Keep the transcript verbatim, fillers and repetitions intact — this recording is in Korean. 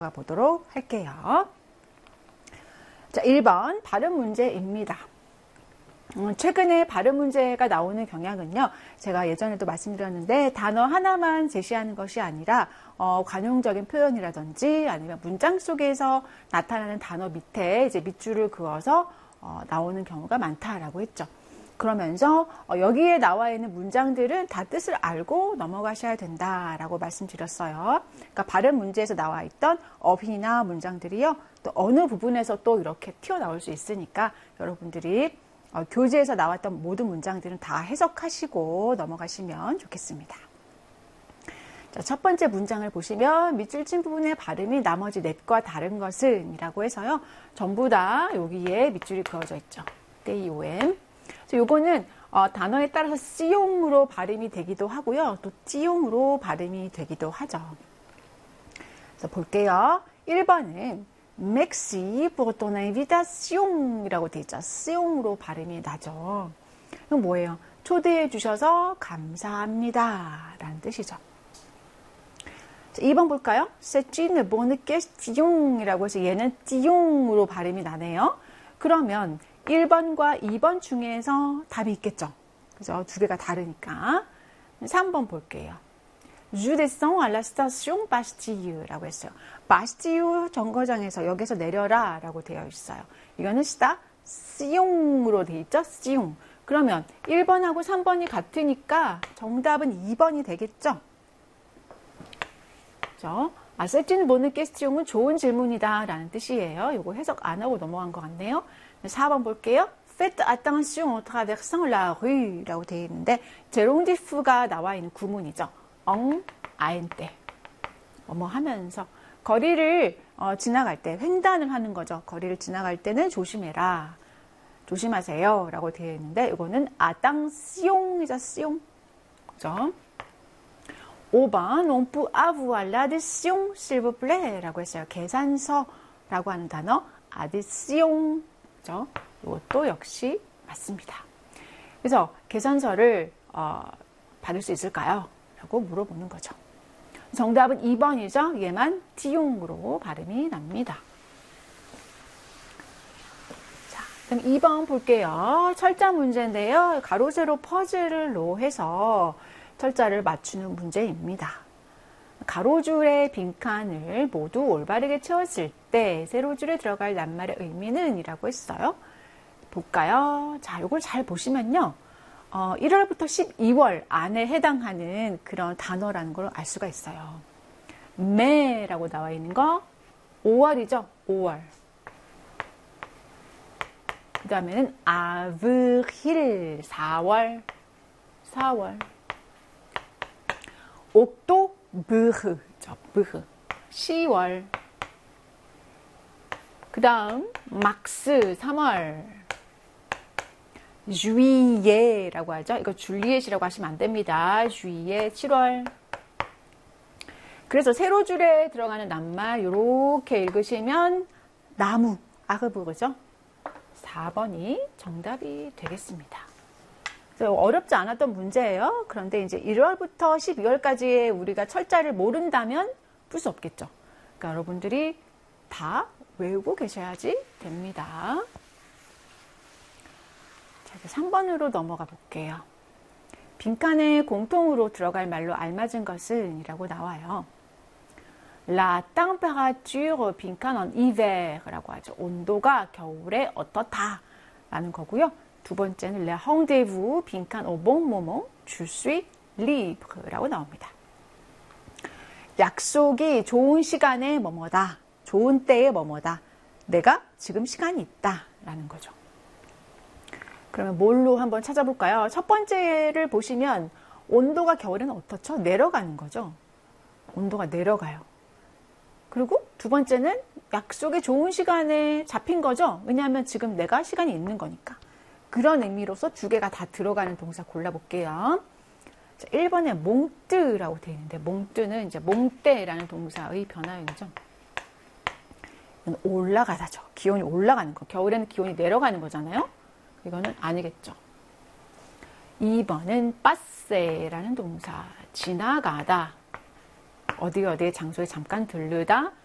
보도록 할게요. 자, 일 번 발음 문제입니다. 음, 최근에 발음 문제가 나오는 경향은요, 제가 예전에도 말씀드렸는데 단어 하나만 제시하는 것이 아니라 어, 관용적인 표현이라든지 아니면 문장 속에서 나타나는 단어 밑에 이제 밑줄을 그어서 어, 나오는 경우가 많다라고 했죠. 그러면서 어, 여기에 나와 있는 문장들은 다 뜻을 알고 넘어가셔야 된다라고 말씀드렸어요. 그러니까 발음 문제에서 나와 있던 어휘나 문장들이요, 또 어느 부분에서 또 이렇게 튀어나올 수 있으니까 여러분들이 어, 교재에서 나왔던 모든 문장들은 다 해석하시고 넘어가시면 좋겠습니다. 자, 첫 번째 문장을 보시면 밑줄 친 부분의 발음이 나머지 넷과 다른 것은 이라고 해서요, 전부 다 여기에 밑줄이 그어져 있죠. 떼이옴. 요거는 어, 단어에 따라서 씨용으로 발음이 되기도 하고요, 또 찌용으로 발음이 되기도 하죠. 그래서 볼게요. 일 번은 Merci pour ton invitation 이라고 되어 있죠. 씨용으로 발음이 나죠. 이건 뭐예요? 초대해 주셔서 감사합니다 라는 뜻이죠. 자, 이 번 볼까요? C'est une bonne question 이라고 해서 얘는 찌용으로 발음이 나네요. 그러면 일 번과 이 번 중에서 답이 있겠죠. 그죠? 두 개가 다르니까. 삼 번 볼게요. Je descends à la station Bastille 라고 했어요. 바스티유 정거장에서 역에서 내려라 라고 되어 있어요. 이거는 시다 씨용으로 되어 있죠. 씨용. 그러면 일 번하고 삼 번이 같으니까 정답은 이 번이 되겠죠. 그죠? 아, 세틴 보는 게스티용은 좋은 질문이다 라는 뜻이에요. 이거 해석 안 하고 넘어간 것 같네요. 사 번 볼게요. Faites attention en traversant la rue 라고 되어 있는데 제롱디프가 나와 있는 구문이죠. 엉, 아엔때. 뭐 하면서 거리를 어, 지나갈 때 횡단을 하는 거죠. 거리를 지나갈 때는 조심해라. 조심하세요 라고 되어 있는데 이거는 아땅시용이죠. 시용. 그죠? 오 번 On peut avoir l'addition s'il vous plaît 라고 했어요. 계산서라고 하는 단어 addition. 그죠? 이것도 역시 맞습니다. 그래서 계산서를 어, 받을 수 있을까요? 라고 물어보는 거죠. 정답은 이 번이죠. 얘만 띠용으로 발음이 납니다. 자, 그럼 이 번 볼게요. 철자 문제인데요. 가로 세로 퍼즐로 해서 철자를 맞추는 문제입니다. 가로줄의 빈칸을 모두 올바르게 채웠을 때 세로줄에 들어갈 낱말의 의미는 이라고 했어요. 볼까요? 자, 이걸 잘 보시면요. 어, 일월부터 십이월 안에 해당하는 그런 단어라는 걸 알 수가 있어요. 매라고 나와 있는 거 오월이죠. 오월. 그 다음에는 아브릴 사월. 사월. 옥토브흐. 브흐. 시월. 그 다음 막스 삼월. 주이예라고 하죠. 이거 줄리엣이라고 하시면 안 됩니다. 주이예 칠월. 그래서 세로줄에 들어가는 낱말 이렇게 읽으시면 나무, 아흐브그죠. 사 번이 정답이 되겠습니다. 그래서 어렵지 않았던 문제예요. 그런데 이제 일월부터 십이월까지의 우리가 철자를 모른다면 풀 수 없겠죠. 그러니까 여러분들이 다 외우고 계셔야지 됩니다. 삼 번으로 넘어가 볼게요. 빈칸에 공통으로 들어갈 말로 알맞은 것은 이라고 나와요. La température 빈칸 en hiver 라고 하죠. 온도가 겨울에 어떻다 라는 거고요. 두 번째는 Le rendez-vous 빈칸 au bon moment je suis libre 라고 나옵니다. 약속이 좋은 시간에 뭐뭐다. 좋은 때에 뭐뭐다. 내가 지금 시간이 있다 라는 거죠. 그러면 뭘로 한번 찾아볼까요? 첫 번째를 보시면 온도가 겨울에는 어떻죠? 내려가는 거죠. 온도가 내려가요. 그리고 두 번째는 약속의 좋은 시간에 잡힌 거죠. 왜냐하면 지금 내가 시간이 있는 거니까. 그런 의미로서 두 개가 다 들어가는 동사 골라볼게요. 자, 일 번에 몽뜨라고 되어 있는데 몽뜨는 이제 몽때라는 동사의 변화형이죠. 올라가다죠. 기온이 올라가는 거. 겨울에는 기온이 내려가는 거잖아요. 이거는 아니겠죠. 이 번은 빠세라는 동사. 지나가다. 어디 어디의 장소에 잠깐 들르다.